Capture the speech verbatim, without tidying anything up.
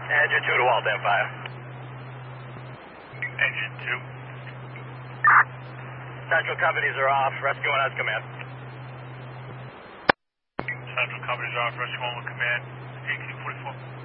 Engine two to Waltham Fire. Engine two. Central companies are off. Rescue one has command. Central companies are off. Rescue one with command. eighteen forty-four.